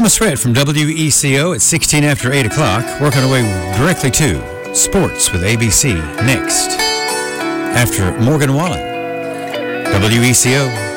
Thomas Rhett from WECO at 16 after 8 o'clock, working our way directly to Sports with ABC next. After Morgan Wallen, WECO.